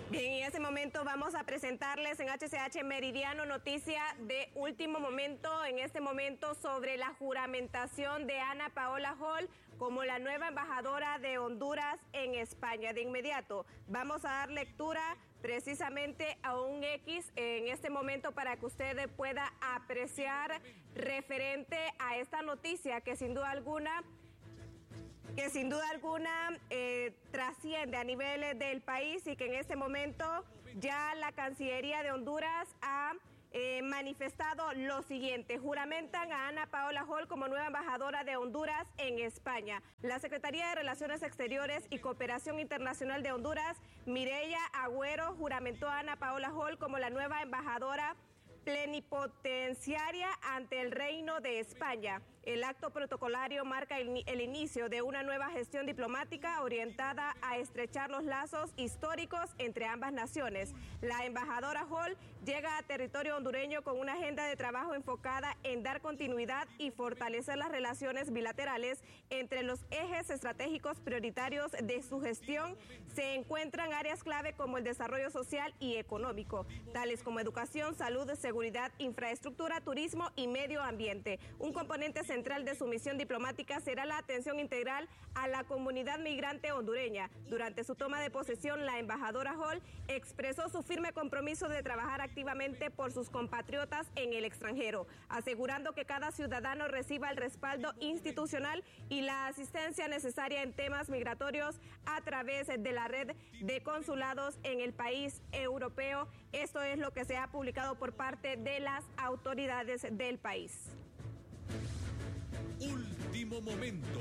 Bien, en este momento vamos a presentarles en HCH Meridiano noticia de último momento, en este momento sobre la juramentación de Ana Paola Hall como la nueva embajadora de Honduras en España. De inmediato vamos a dar lectura precisamente a un X en este momento para que usted pueda apreciar referente a esta noticia que sin duda alguna trasciende a nivel del país y que en este momento ya la Cancillería de Honduras ha manifestado lo siguiente: juramentan a Ana Paola Hall como nueva embajadora de Honduras en España. La Secretaría de Relaciones Exteriores y Cooperación Internacional de Honduras, Mireya Agüero, juramentó a Ana Paola Hall como la nueva embajadora plenipotenciaria ante el Reino de España. El acto protocolario marca el inicio de una nueva gestión diplomática orientada a estrechar los lazos históricos entre ambas naciones. La embajadora Hall llega a territorio hondureño con una agenda de trabajo enfocada en dar continuidad y fortalecer las relaciones bilaterales. Entre los ejes estratégicos prioritarios de su gestión se encuentran áreas clave como el desarrollo social y económico, tales como educación, salud, seguridad, infraestructura, turismo y medio ambiente. Un componente central de su misión diplomática será la atención integral a la comunidad migrante hondureña. Durante su toma de posesión, la embajadora Hall expresó su firme compromiso de trabajar activamente por sus compatriotas en el extranjero, asegurando que cada ciudadano reciba el respaldo institucional y la asistencia necesaria en temas migratorios a través de la red de consulados en el país europeo. Esto es lo que se ha publicado por parte de las autoridades del país. Último momento.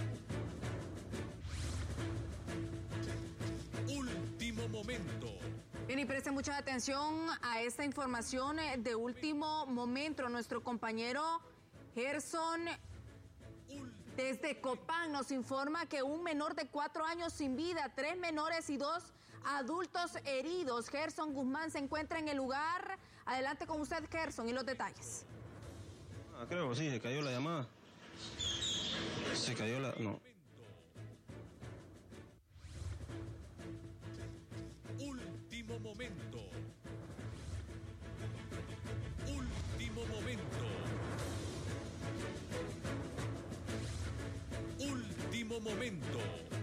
Último momento. Bien, y preste mucha atención a esta información de último momento. Nuestro compañero Gerson desde Copán nos informa que un menor de 4 años sin vida, 3 menores y 2 adultos heridos. Gerson Guzmán se encuentra en el lugar. Adelante con usted, Gerson, y los detalles. Creo que sí, se cayó la llamada. Se cayó la... no. Último momento. Último momento. Último momento.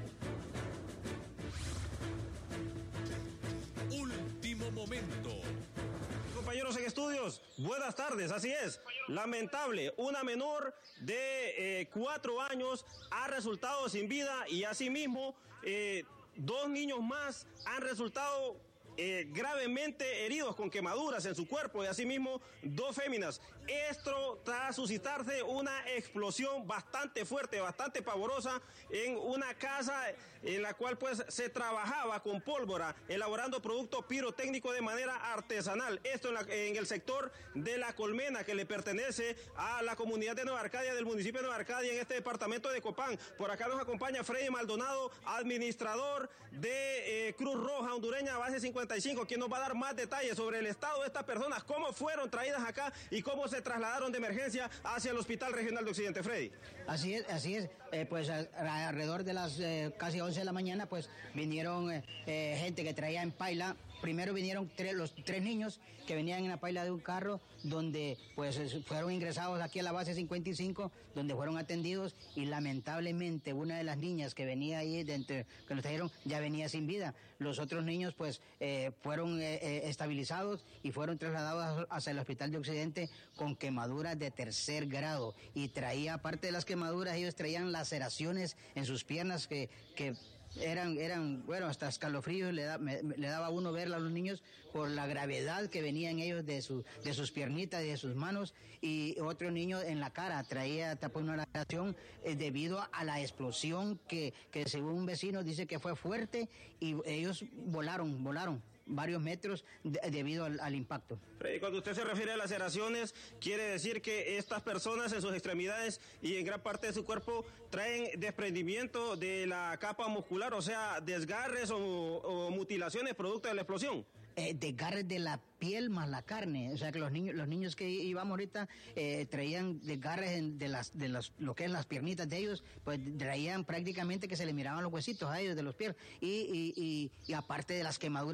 Último momento. Compañeros en estudios, buenas tardes, así es, lamentable, una menor de 4 años ha resultado sin vida y asimismo 2 niños más han resultado gravemente heridos con quemaduras en su cuerpo y asimismo 2 féminas. Esto tras suscitarse una explosión bastante fuerte, bastante pavorosa en una casa en la cual pues se trabajaba con pólvora, elaborando producto pirotécnico de manera artesanal. Esto en el sector de La Colmena, que le pertenece a la comunidad de Nueva Arcadia, del municipio de Nueva Arcadia, en este departamento de Copán. Por acá nos acompaña Freddy Maldonado, administrador de Cruz Roja hondureña, base 55, quien nos va a dar más detalles sobre el estado de estas personas, cómo fueron traídas acá y cómo se trasladaron de emergencia hacia el Hospital Regional de Occidente. Freddy. Así es, pues alrededor de las casi 11 de la mañana, pues vinieron gente que traía en paila. Primero vinieron los 3 niños que venían en la paila de un carro, donde pues fueron ingresados aquí a la base 55, donde fueron atendidos, y lamentablemente una de las niñas que venía ahí, que nos trajeron, ya venía sin vida. Los otros niños pues fueron estabilizados y fueron trasladados hacia el Hospital de Occidente con quemaduras de 3er grado, y traía, aparte de las quemaduras, ellos traían laceraciones en sus piernas que eran, bueno, hasta escalofríos le daba a uno verla a los niños por la gravedad que venían ellos de sus piernitas y de sus manos. Y otro niño en la cara traía una laceración debido a la explosión que según un vecino dice que fue fuerte, y ellos volaron varios metros debido al impacto. Freddy, cuando usted se refiere a laceraciones, quiere decir que estas personas en sus extremidades y en gran parte de su cuerpo traen desprendimiento de la capa muscular, o sea, desgarres o mutilaciones producto de la explosión. Desgarres de la piel más la carne, o sea que los niños que íbamos ahorita traían desgarres de lo que es las piernitas de ellos, pues traían prácticamente que se les miraban los huesitos a ellos de los pies, y aparte de las quemaduras que ellos llevaban.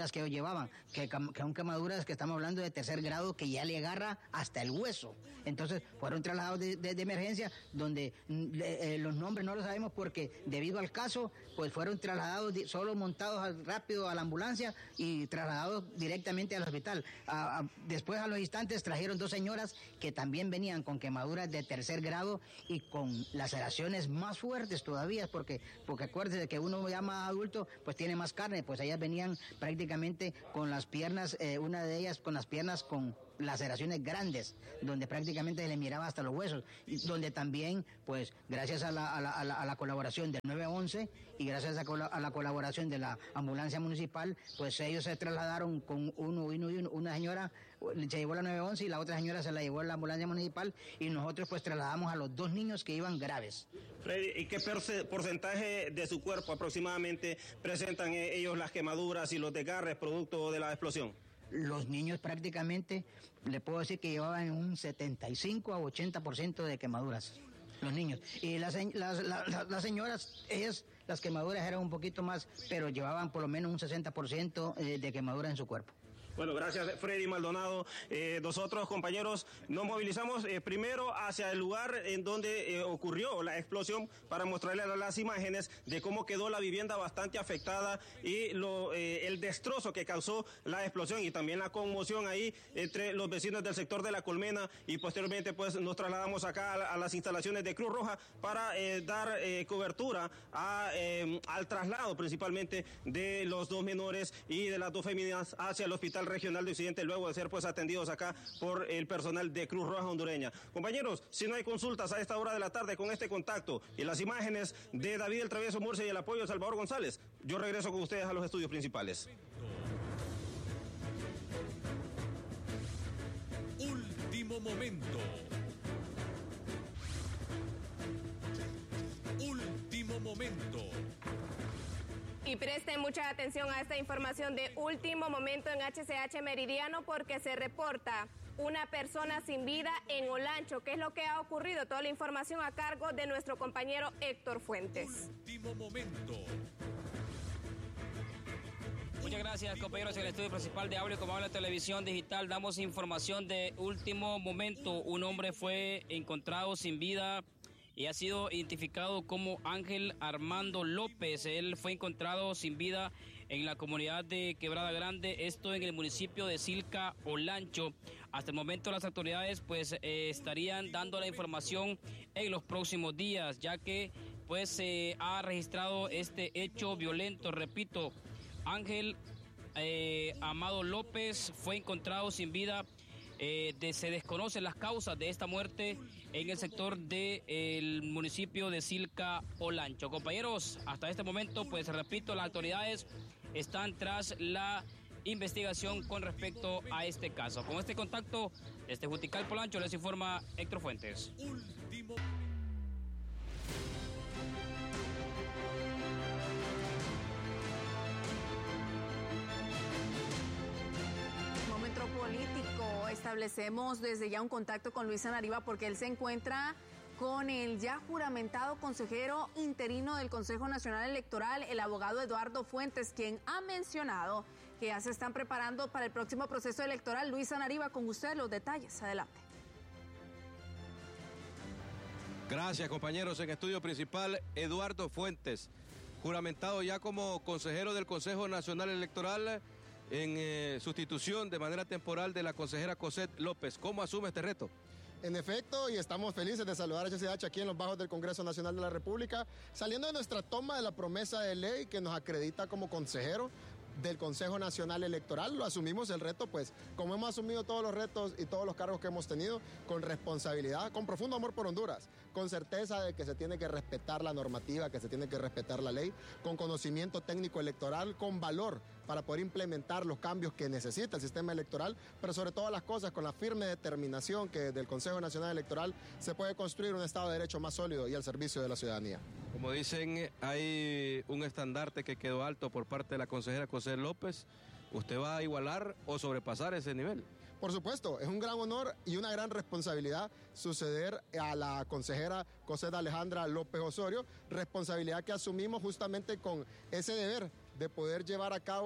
llevaban, que son quemaduras que estamos hablando de tercer grado que ya le agarra hasta el hueso. Entonces fueron trasladados de emergencia, donde los nombres no los sabemos porque debido al caso, pues fueron trasladados solo montados rápido a la ambulancia y trasladados directamente al hospital. Después a los instantes trajeron 2 señoras que también venían con quemaduras de tercer grado y con laceraciones más fuertes todavía, porque acuérdense que uno ya más adulto pues tiene más carne, pues ellas venían prácticamente con las piernas, una de ellas con las piernas con laceraciones grandes, donde prácticamente se le miraba hasta los huesos, y donde también, pues, gracias a la colaboración del 911 y gracias a la colaboración de la ambulancia municipal, pues ellos se trasladaron con una señora se llevó la 911 y la otra señora se la llevó la ambulancia municipal y nosotros pues trasladamos a los 2 niños que iban graves. Freddy, ¿y qué porcentaje de su cuerpo aproximadamente presentan ellos las quemaduras y los desgarres producto de la explosión? Los niños prácticamente, le puedo decir que llevaban un 75 a 80% de quemaduras, los niños. Y las señoras, ellas, las quemaduras eran un poquito más, pero llevaban por lo menos un 60% de quemaduras en su cuerpo. Bueno, gracias Freddy Maldonado. Nosotros, compañeros, nos movilizamos primero hacia el lugar en donde ocurrió la explosión para mostrarles las imágenes de cómo quedó la vivienda bastante afectada y el destrozo que causó la explosión y también la conmoción ahí entre los vecinos del sector de La Colmena, y posteriormente pues nos trasladamos acá a las instalaciones de Cruz Roja para dar cobertura al traslado principalmente de los 2 menores y de las 2 féminas hacia el Hospital Regional de Occidente, luego de ser pues atendidos acá por el personal de Cruz Roja hondureña. Compañeros, si no hay consultas a esta hora de la tarde con este contacto y las imágenes de David el Travieso Murcia y el apoyo de Salvador González, yo regreso con ustedes a los estudios principales. Último momento. Último momento. Y presten mucha atención a esta información de último momento en HCH Meridiano, porque se reporta una persona sin vida en Olancho. ¿Qué es lo que ha ocurrido? Toda la información a cargo de nuestro compañero Héctor Fuentes. Último momento. Muchas gracias, compañeros. En el estudio principal de Hable Como Habla Televisión Digital damos información de último momento. Un hombre fue encontrado sin vida y ha sido identificado como Ángel Armando López. Él fue encontrado sin vida en la comunidad de Quebrada Grande, esto en el municipio de Silca, Olancho. Hasta el momento las autoridades pues estarían dando la información en los próximos días, ya que pues se ha registrado este hecho violento. Repito, Ángel Amado López fue encontrado sin vida. Se desconocen las causas de esta muerte en el sector del municipio de Silca, Olancho. Compañeros, hasta este momento, pues repito, las autoridades están tras la investigación con respecto a este caso. Con este contacto, desde Juticalpa, Olancho, les informa Héctor Fuentes. Último. Político. Establecemos desde ya un contacto con Luis Sanariva porque él se encuentra con el ya juramentado consejero interino del Consejo Nacional Electoral, el abogado Eduardo Fuentes, quien ha mencionado que ya se están preparando para el próximo proceso electoral. Luis Sanariva, con usted los detalles. Adelante. Gracias, compañeros. En estudio principal, Eduardo Fuentes, juramentado ya como consejero del Consejo Nacional Electoral en sustitución de manera temporal de la consejera Cosette López. ¿Cómo asume este reto? En efecto, y estamos felices de saludar a HCH aquí en los bajos del Congreso Nacional de la República, saliendo de nuestra toma de la promesa de ley que nos acredita como consejero del Consejo Nacional Electoral. Lo asumimos el reto, pues, como hemos asumido todos los retos y todos los cargos que hemos tenido, con responsabilidad, con profundo amor por Honduras, con certeza de que se tiene que respetar la normativa, que se tiene que respetar la ley, con conocimiento técnico electoral, con valor para poder implementar los cambios que necesita el sistema electoral, pero sobre todas las cosas con la firme determinación que desde el Consejo Nacional Electoral se puede construir un Estado de Derecho más sólido y al servicio de la ciudadanía. Como dicen, hay un estandarte que quedó alto por parte de la consejera Cosette López. ¿Usted va a igualar o sobrepasar ese nivel? Por supuesto, es un gran honor y una gran responsabilidad suceder a la consejera Cosette Alejandra López Osorio, responsabilidad que asumimos justamente con ese deber de poder llevar a cabo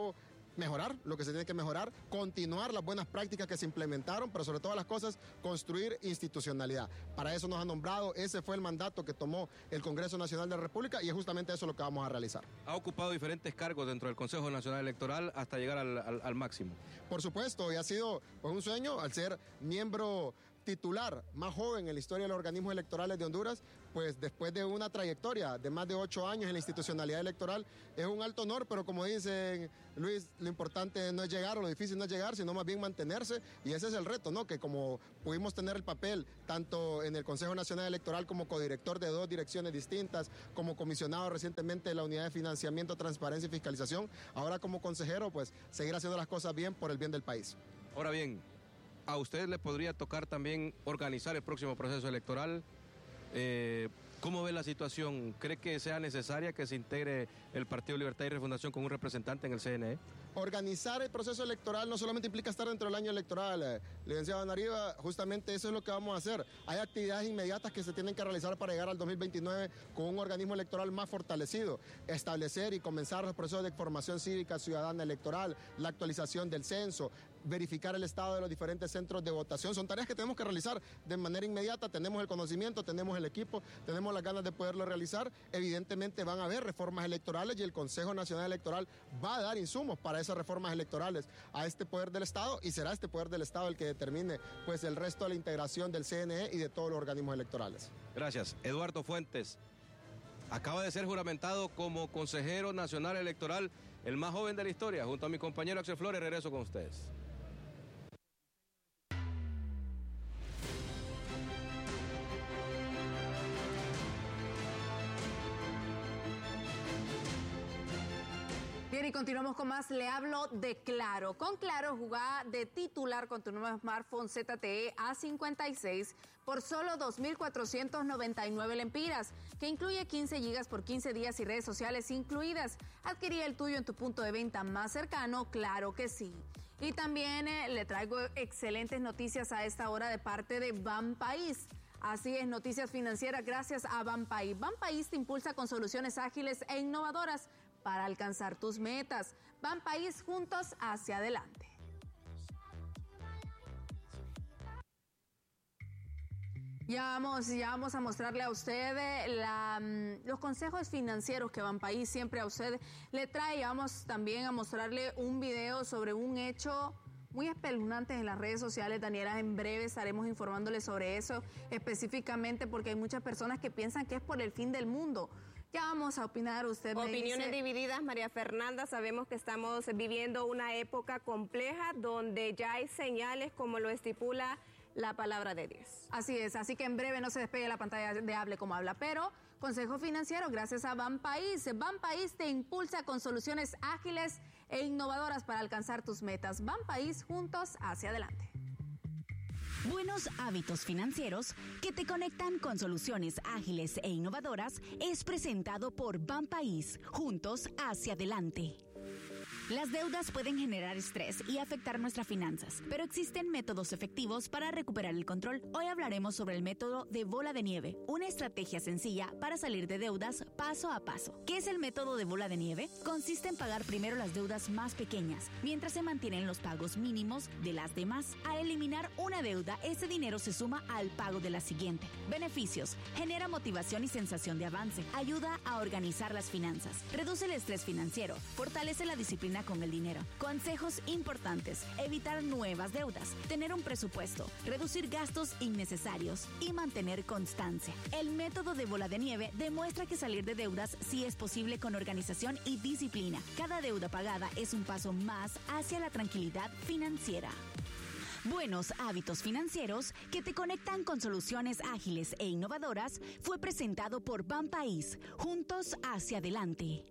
mejorar lo que se tiene que mejorar, continuar las buenas prácticas que se implementaron, pero sobre todas las cosas, construir institucionalidad. Para eso nos han nombrado, ese fue el mandato que tomó el Congreso Nacional de la República y es justamente eso lo que vamos a realizar. Ha ocupado diferentes cargos dentro del Consejo Nacional Electoral hasta llegar al máximo. Por supuesto, y ha sido pues, un sueño al ser miembro titular más joven en la historia de los organismos electorales de Honduras, pues después de una trayectoria de más de 8 años en la institucionalidad electoral, es un alto honor, pero como dicen Luis, lo importante no es llegar o lo difícil no es llegar, sino más bien mantenerse, y ese es el reto, ¿no? Que como pudimos tener el papel tanto en el Consejo Nacional Electoral como codirector de 2 direcciones distintas, como comisionado recientemente de la Unidad de Financiamiento, Transparencia y Fiscalización, ahora como consejero, pues seguir haciendo las cosas bien por el bien del país. Ahora bien, a usted le podría tocar también organizar el próximo proceso electoral. ¿Cómo ve la situación? ¿Cree que sea necesaria que se integre el Partido Libertad y Refundación con un representante en el CNE? Organizar el proceso electoral no solamente implica estar dentro del año electoral, licenciado Nariva, justamente eso es lo que vamos a hacer. Hay actividades inmediatas que se tienen que realizar para llegar al 2029 con un organismo electoral más fortalecido, establecer y comenzar los procesos de formación cívica ciudadana electoral, la actualización del censo, verificar el estado de los diferentes centros de votación. Son tareas que tenemos que realizar de manera inmediata, tenemos el conocimiento, tenemos el equipo, tenemos las ganas de poderlo realizar. Evidentemente van a haber reformas electorales y el Consejo Nacional Electoral va a dar insumos para esas reformas electorales a este poder del Estado, y será este poder del Estado el que determine pues el resto de la integración del CNE y de todos los organismos electorales. Gracias. Eduardo Fuentes acaba de ser juramentado como consejero nacional electoral, el más joven de la historia. Junto a mi compañero Axel Flores, regreso con ustedes. Bien, y continuamos con más. Le hablo de Claro. Con Claro, jugá de titular con tu nuevo smartphone ZTE A56 por solo 2.499 lempiras, que incluye 15 gigas por 15 días y redes sociales incluidas. Adquirí el tuyo en tu punto de venta más cercano, claro que sí. Y también le traigo excelentes noticias a esta hora de parte de Banpaís. Así es, noticias financieras gracias a Banpaís. Banpaís te impulsa con soluciones ágiles e innovadoras para alcanzar tus metas. Banpaís, juntos hacia adelante. Ya vamos a mostrarle a usted los consejos financieros que Banpaís siempre a usted le trae. Vamos también a mostrarle un video sobre un hecho muy espeluznante en las redes sociales. Daniela, en breve estaremos informándole sobre eso específicamente, porque hay muchas personas que piensan que es por el fin del mundo. Ya vamos a opinar, usted me Opiniones dice. divididas, María Fernanda. Sabemos que estamos viviendo una época compleja donde ya hay señales como lo estipula la palabra de Dios. Así es, así que en breve no se despegue la pantalla de Hable Como Habla, pero consejo financiero gracias a Banpaís. Banpaís te impulsa con soluciones ágiles e innovadoras para alcanzar tus metas. Banpaís, juntos hacia adelante. Buenos hábitos financieros que te conectan con soluciones ágiles e innovadoras es presentado por Banpaís, juntos hacia adelante. Las deudas pueden generar estrés y afectar nuestras finanzas, pero existen métodos efectivos para recuperar el control. Hoy hablaremos sobre el método de bola de nieve, una estrategia sencilla para salir de deudas paso a paso. ¿Qué es el método de bola de nieve? Consiste en pagar primero las deudas más pequeñas, mientras se mantienen los pagos mínimos de las demás. Al eliminar una deuda, ese dinero se suma al pago de la siguiente. Beneficios: genera motivación y sensación de avance, ayuda a organizar las finanzas, reduce el estrés financiero, fortalece la disciplina con el dinero. Consejos importantes: evitar nuevas deudas, tener un presupuesto, reducir gastos innecesarios y mantener constancia. El método de bola de nieve demuestra que salir de deudas sí es posible con organización y disciplina. Cada deuda pagada es un paso más hacia la tranquilidad financiera. Buenos hábitos financieros que te conectan con soluciones ágiles e innovadoras fue presentado por Banpaís, juntos hacia adelante.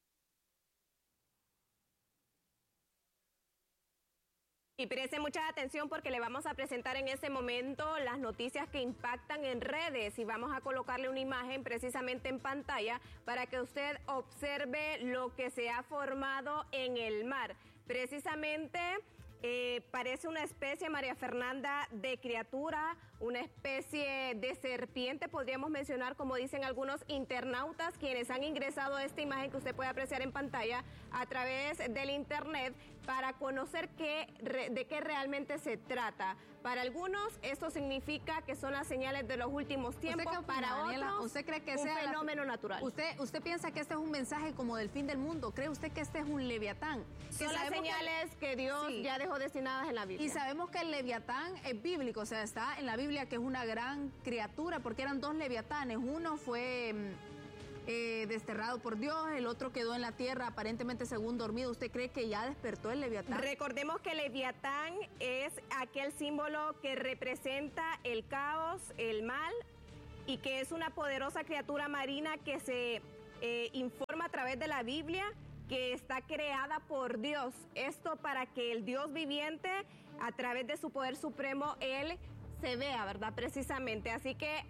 Y preste mucha atención porque le vamos a presentar en este momento las noticias que impactan en redes y vamos a colocarle una imagen precisamente en pantalla para que usted observe lo que se ha formado en el mar. Precisamente Parece una especie, María Fernanda, de criatura, una especie de serpiente, podríamos mencionar, como dicen algunos internautas, quienes han ingresado a esta imagen que usted puede apreciar en pantalla a través del internet para conocer de qué realmente se trata. Para algunos esto significa que son las señales de los últimos tiempos, para otros ¿usted cree que un sea fenómeno natural. ¿Usted piensa que este es un mensaje como del fin del mundo? ¿Cree usted que este es un leviatán? Son las señales que Dios ya dejó destinadas en la Biblia. Y sabemos que el leviatán es bíblico, o sea, está en la Biblia que es una gran criatura, porque eran dos leviatanes. Uno fue desterrado por Dios, el otro quedó en la tierra aparentemente según dormido. ¿Usted cree que ya despertó el leviatán? Recordemos que el leviatán es aquel símbolo que representa el caos, el mal, y que es una poderosa criatura marina que se informa a través de la Biblia que está creada por Dios. Esto para que el Dios viviente, a través de su poder supremo, Él se vea, ¿verdad? Precisamente. Así que...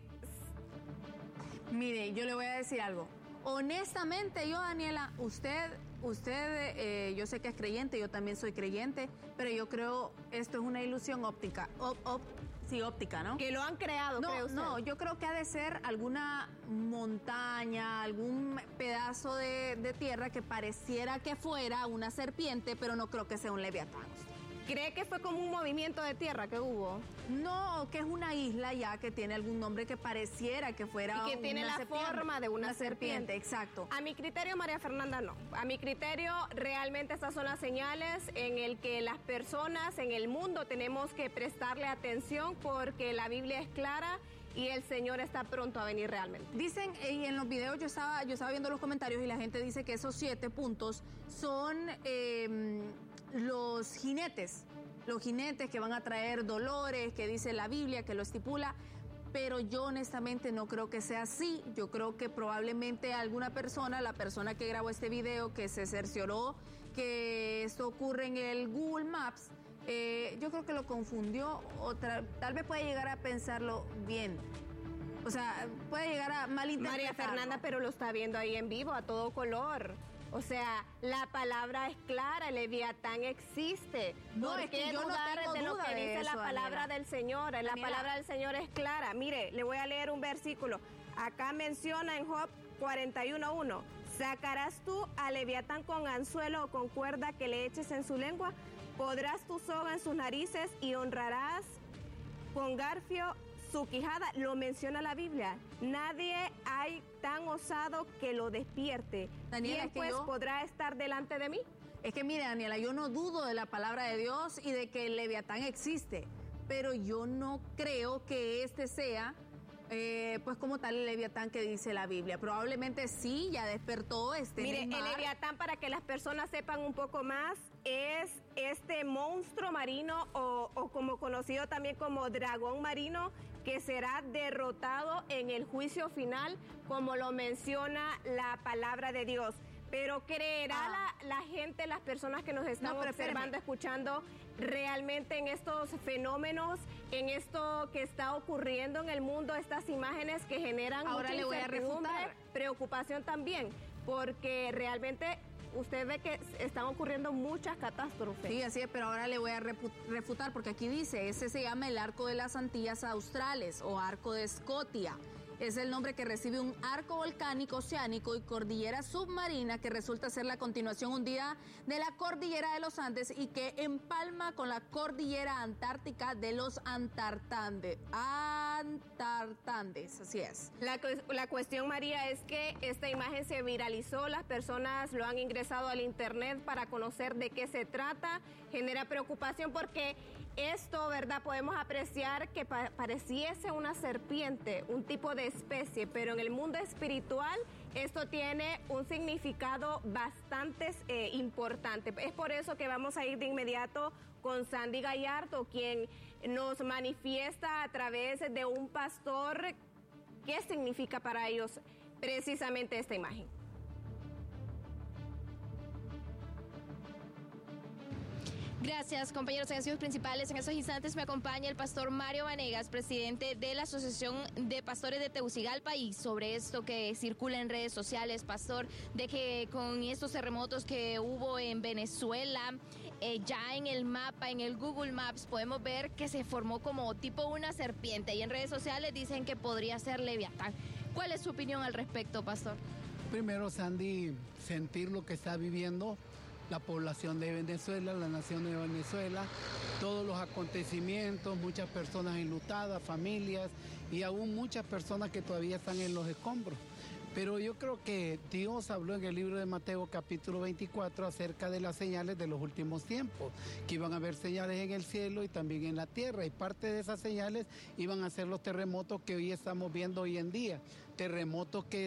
Mire, yo le voy a decir algo. Honestamente, yo, Daniela, usted, yo sé que es creyente, yo también soy creyente, pero yo creo esto es una ilusión óptica. Sí, óptica, ¿no? Que lo han creado, ¿cree usted? No, yo creo que ha de ser alguna montaña, algún pedazo de tierra que pareciera que fuera una serpiente, pero no creo que sea un leviatán. ¿Cree que fue como un movimiento de tierra que hubo? No, que es una isla ya que tiene algún nombre que pareciera que fuera y que tiene la forma de una serpiente. Exacto. A mi criterio, María Fernanda, no. A mi criterio, realmente estas son las señales en el que las personas en el mundo tenemos que prestarle atención porque la Biblia es clara y el Señor está pronto a venir realmente. Dicen, y en los videos yo estaba viendo los comentarios y la gente dice que esos 7 puntos son los jinetes que van a traer dolores, que dice la Biblia, que lo estipula, pero yo honestamente no creo que sea así. Yo creo que probablemente alguna persona, la persona que grabó este video, que se cercioró que esto ocurre en el Google Maps, yo creo que lo confundió, tal vez puede llegar a pensarlo bien. O sea, puede llegar a malinterpretarlo. María Fernanda, pero lo está viendo ahí en vivo, a todo color. O sea, la palabra es clara, el leviatán existe. No, es que yo no tengo de lo duda que de dice eso, la palabra Daniela. del Señor. La palabra del Señor es clara. Mire, le voy a leer un versículo. Acá menciona en Job 41:1. ¿Sacarás tú al leviatán con anzuelo o con cuerda que le eches en su lengua? ¿Podrás tu soga en sus narices y honrarás con garfio su quijada? Lo menciona la Biblia. Nadie hay tan osado que lo despierte. Daniela, ¿Quién pues podrá estar delante de mí? Es que mire, Daniela, yo no dudo de la palabra de Dios y de que el leviatán existe, pero yo no creo que este sea pues como tal el leviatán que dice la Biblia. Probablemente sí, ya despertó Mire, el leviatán, para que las personas sepan un poco más, es este monstruo marino o como conocido también como dragón marino, que será derrotado en el juicio final, como lo menciona la palabra de Dios. Pero creerá la gente, las personas que nos están observando, escuchando, realmente en estos fenómenos, en esto que está ocurriendo en el mundo, estas imágenes que generan mucha incertidumbre, preocupación también, porque realmente usted ve que están ocurriendo muchas catástrofes. Sí, así es, pero ahora le voy a refutar, porque aquí dice, ese se llama el Arco de las Antillas Australes o Arco de Scotia. Es el nombre que recibe un arco volcánico oceánico y cordillera submarina que resulta ser la continuación hundida de la cordillera de los Andes y que empalma con la cordillera antártica de los Antartandes, así es. La cuestión, María, es que esta imagen se viralizó, las personas lo han ingresado al internet para conocer de qué se trata, genera preocupación porque esto, ¿verdad? Podemos apreciar que pareciese una serpiente, un tipo de especie, pero en el mundo espiritual esto tiene un significado bastante importante. Es por eso que vamos a ir de inmediato con Sandy Gallardo, quien nos manifiesta a través de un pastor qué significa para ellos precisamente esta imagen. Gracias, compañeros. En estudios principales, en estos instantes me acompaña el pastor Mario Vanegas, presidente de la Asociación de Pastores de Tegucigalpa, y sobre esto que circula en redes sociales, pastor, de que con estos terremotos que hubo en Venezuela, ya en el mapa, en el Google Maps, podemos ver que se formó como tipo una serpiente, y en redes sociales dicen que podría ser Leviatán. ¿Cuál es su opinión al respecto, pastor? Primero, Sandy, sentir lo que está viviendo la población de Venezuela, la nación de Venezuela, todos los acontecimientos, muchas personas enlutadas, familias y aún muchas personas que todavía están en los escombros. Pero yo creo que Dios habló en el libro de Mateo capítulo 24 acerca de las señales de los últimos tiempos, que iban a haber señales en el cielo y también en la tierra, y parte de esas señales iban a ser los terremotos que hoy estamos viendo hoy en día, terremotos que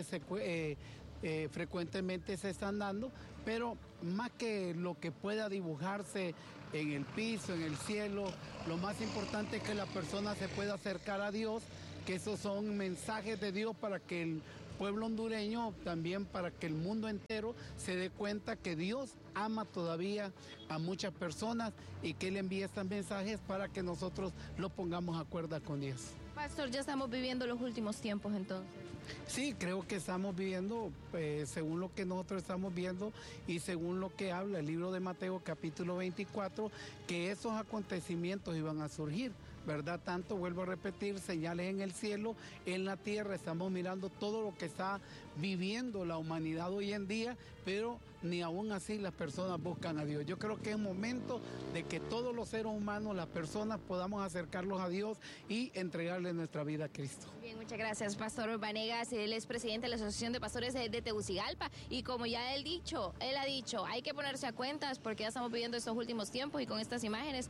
frecuentemente se están dando, pero más que lo que pueda dibujarse en el piso, en el cielo, lo más importante es que la persona se pueda acercar a Dios, que esos son mensajes de Dios para que el pueblo hondureño, también para que el mundo entero se dé cuenta que Dios ama todavía a muchas personas y que Él envía estos mensajes para que nosotros lo pongamos a cuerda con Dios. Pastor, ya estamos viviendo los últimos tiempos entonces. Sí, creo que estamos viviendo, según lo que nosotros estamos viendo y según lo que habla el libro de Mateo capítulo 24, que esos acontecimientos iban a surgir, ¿verdad? Tanto, vuelvo a repetir, señales en el cielo, en la tierra, estamos mirando todo lo que está viviendo la humanidad hoy en día, pero ni aún así las personas buscan a Dios. Yo creo que es momento de que todos los seres humanos, las personas, podamos acercarlos a Dios y entregarle nuestra vida a Cristo. Bien, muchas gracias, pastor Vanegas. Él es presidente de la Asociación de Pastores de Tegucigalpa, y como ya él ha dicho, hay que ponerse a cuentas porque ya estamos viviendo estos últimos tiempos, y con estas imágenes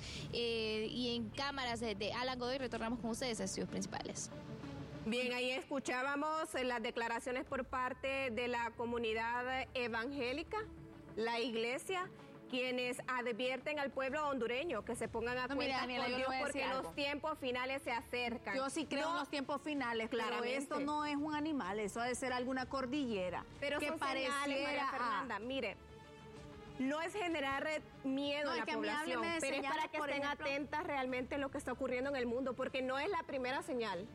y en cámaras de Alan Godoy retornamos con ustedes a estudios principales. Bien, ahí escuchábamos las declaraciones por parte de la comunidad evangélica, la iglesia, quienes advierten al pueblo hondureño que se pongan a cuentas con Dios porque los tiempos finales se acercan. Yo sí creo en los tiempos finales, claro. Pero esto no es un animal, eso ha de ser alguna cordillera. Pero que son señales, María Fernanda, mire, no es generar miedo a la población, pero es para que estén atentas realmente en lo que está ocurriendo en el mundo, porque no es la primera señal,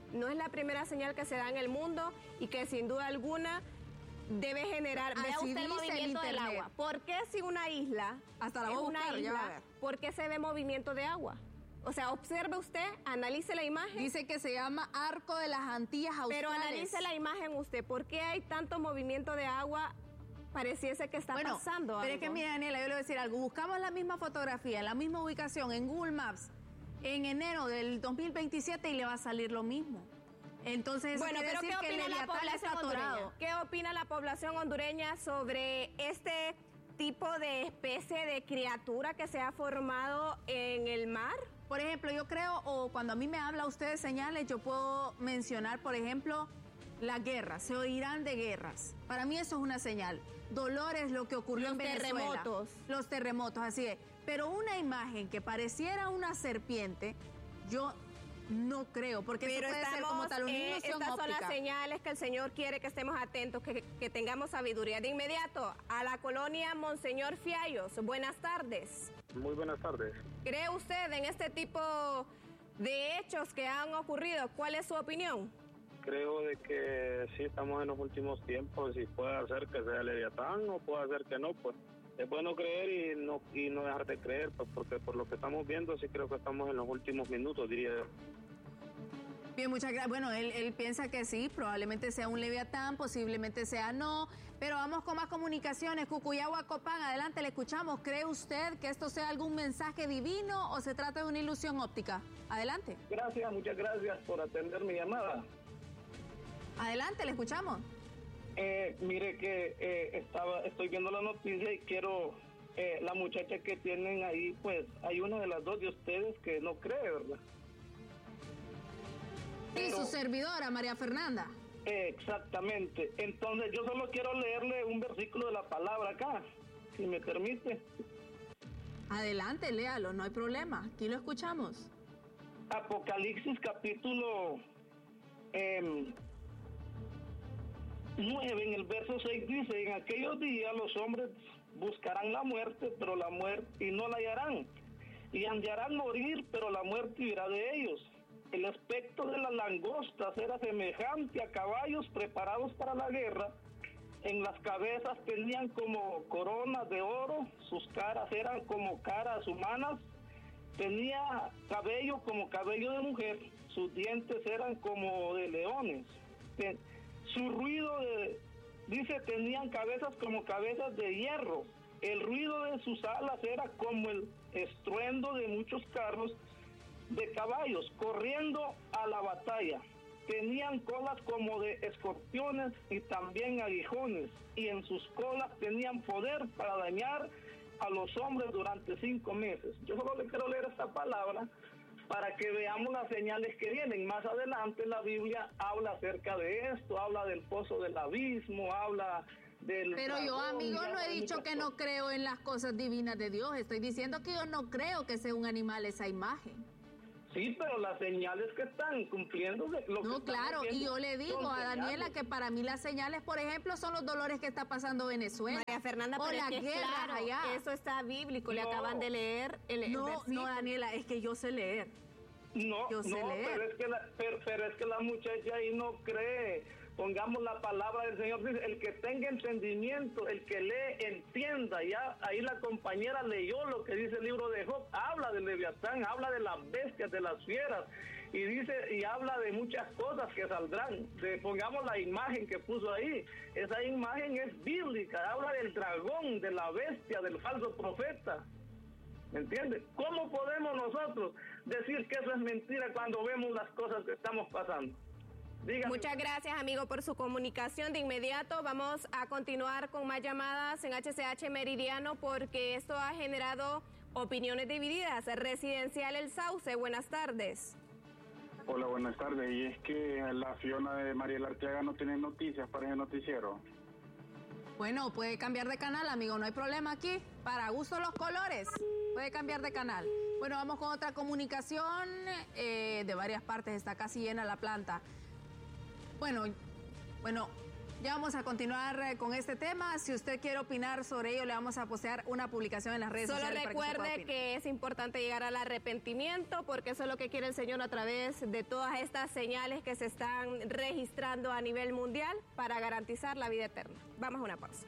que se da en el mundo y que sin duda alguna debe generar. Vea usted el movimiento del agua. ¿Por qué si una isla, por qué se ve movimiento de agua? O sea, observe usted, analice la imagen. Dice que se llama Arco de las Antillas Australes. Pero analice la imagen usted, ¿por qué hay tanto movimiento de agua? Pareciese que está pasando algo. Pero es que mira, Daniela, yo le voy a decir algo. Buscamos la misma fotografía, la misma ubicación en Google Maps en enero del 2027 y le va a salir lo mismo. Entonces, eso quiere decir que el Leviatán está atorado. ¿Qué opina la población hondureña sobre este tipo de especie de criatura que se ha formado en el mar? Por ejemplo, yo creo, o cuando a mí me habla usted de señales, yo puedo mencionar, por ejemplo, la guerra. Se oirán de guerras. Para mí eso es una señal. Dolores, lo que ocurrió en Venezuela. Los terremotos, así es. Pero una imagen que pareciera una serpiente, yo no creo, porque pero eso puede ser como tal una ilusión estas óptica. son las señales que el Señor quiere que estemos atentos, que tengamos sabiduría. De inmediato, a la colonia Monseñor Fiallos. Buenas tardes. Muy buenas tardes. ¿Cree usted en este tipo de hechos que han ocurrido? ¿Cuál es su opinión? Creo de que sí estamos en los últimos tiempos y puede ser que sea Leviatán o puede ser que no, pues es bueno creer y no dejar de creer, pues porque por lo que estamos viendo sí creo que estamos en los últimos minutos, diría yo. Bien, muchas gracias. Bueno, él piensa que sí, probablemente sea un Leviatán, posiblemente sea no, pero vamos con más comunicaciones. Cucuyagua, Copán, adelante, le escuchamos. ¿Cree usted que esto sea algún mensaje divino o se trata de una ilusión óptica? Adelante. Gracias, muchas gracias por atender mi llamada. Adelante, le escuchamos. Mire que estoy viendo la noticia y quiero, la muchacha que tienen ahí, pues hay una de las dos de ustedes que no cree, ¿verdad? Sí, su servidora, María Fernanda. Exactamente. Entonces yo solo quiero leerle un versículo de la palabra acá, si me permite. Adelante, léalo, no hay problema. Aquí lo escuchamos. Apocalipsis capítulo 9, en el verso 6 dice: en aquellos días los hombres buscarán la muerte, pero la muerte y no la hallarán. y hallarán morir, pero la muerte huirá de ellos. El aspecto de las langostas era semejante a caballos preparados para la guerra. En las cabezas tenían como coronas de oro, sus caras eran como caras humanas, tenía cabello como cabello de mujer, sus dientes eran como de leones. Su ruido dice, tenían cabezas como cabezas de hierro. El ruido de sus alas era como el estruendo de muchos carros de caballos corriendo a la batalla. Tenían colas como de escorpiones y también aguijones, y en sus colas tenían poder para dañar a los hombres durante 5 meses. Yo solo le quiero leer esta palabra para que veamos las señales que vienen. Más adelante la Biblia habla acerca de esto, habla del pozo del abismo, habla del... Pero dragón, yo, amigo, no he dicho que no creo en las cosas divinas de Dios. Estoy diciendo que yo no creo que sea un animal esa imagen. Sí, pero las señales que están cumpliendo... No, claro, y yo le digo a Daniela que para mí las señales, por ejemplo, son los dolores que está pasando Venezuela. María Fernanda, o pero las es que guerras claro, allá. Eso está bíblico, le acaban de leer el versículo. No, Daniela, es que yo sé leer. Pero es que la muchacha ahí no cree. Pongamos la palabra del Señor, dice, el que tenga entendimiento, el que lee, entienda. Ya ahí la compañera leyó lo que dice el libro de Job, habla del Leviatán, habla de las bestias, de las fieras, y dice, y habla de muchas cosas que saldrán. Pongamos la imagen que puso ahí, esa imagen es bíblica, habla del dragón, de la bestia, del falso profeta. ¿Me entiendes? ¿Cómo podemos nosotros decir que eso es mentira cuando vemos las cosas que estamos pasando? Dígame. Muchas gracias, amigo, por su comunicación. De inmediato vamos a continuar con más llamadas en HCH Meridiano porque esto ha generado opiniones divididas. Residencial El Sauce, buenas tardes. Hola, buenas tardes. Y es que la Fiona de Mariela Arteaga no tiene noticias para el noticiero. Bueno, puede cambiar de canal, amigo, no hay problema aquí. Para gusto los colores, puede cambiar de canal. Bueno, vamos con otra comunicación de varias partes, está casi llena la planta. Bueno, ya vamos a continuar con este tema. Si usted quiere opinar sobre ello, le vamos a postear una publicación en las redes sociales. Solo recuerde que es importante llegar al arrepentimiento, porque eso es lo que quiere el Señor a través de todas estas señales que se están registrando a nivel mundial para garantizar la vida eterna. Vamos a una pausa.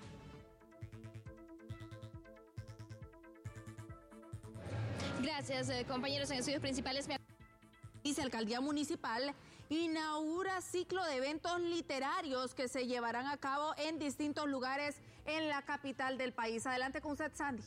Gracias, compañeros. En estudios principales... Dice Alcaldía Municipal inaugura ciclo de eventos literarios que se llevarán a cabo en distintos lugares en la capital del país. Adelante con usted, Sandy.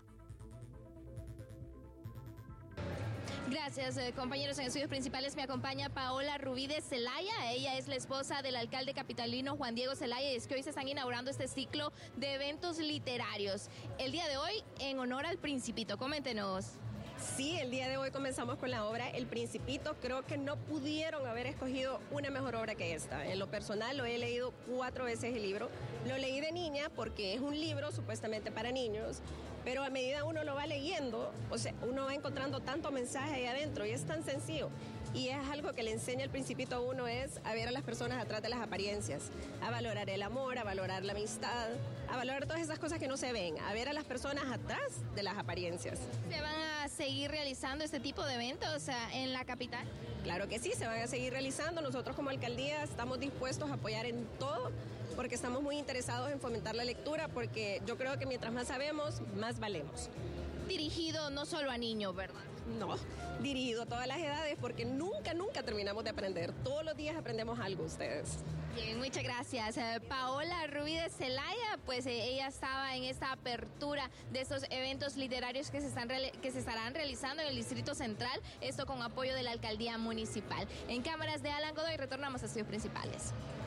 Gracias, compañeros. En estudios principales me acompaña Paola Rubí de Celaya. Ella es la esposa del alcalde capitalino Juan Diego Celaya, y es que hoy se están inaugurando este ciclo de eventos literarios. El día de hoy, en honor al Principito. Coméntenos. Sí, el día de hoy comenzamos con la obra El Principito. Creo que no pudieron haber escogido una mejor obra que esta. En lo personal lo he leído 4 veces el libro. Lo leí de niña porque es un libro supuestamente para niños, pero a medida uno lo va leyendo, o sea, uno va encontrando tanto mensaje ahí adentro y es tan sencillo. Y es algo que le enseña el Principito a uno, es a ver a las personas atrás de las apariencias, a valorar el amor, a valorar la amistad, a valorar todas esas cosas que no se ven, a ver a las personas atrás de las apariencias. ¿Se van a seguir realizando este tipo de eventos en la capital? Claro que sí, se van a seguir realizando. Nosotros como alcaldía estamos dispuestos a apoyar en todo, porque estamos muy interesados en fomentar la lectura, porque yo creo que mientras más sabemos, más valemos. Dirigido no solo a niños, ¿verdad? No, dirigido a todas las edades, porque nunca terminamos de aprender. Todos los días aprendemos algo ustedes. Bien, muchas gracias. Paola Rubí de Celaya, pues ella estaba en esta apertura de estos eventos literarios que se estarán realizando en el Distrito Central, esto con apoyo de la Alcaldía Municipal. En cámaras de Alan Godoy retornamos a estudios principales.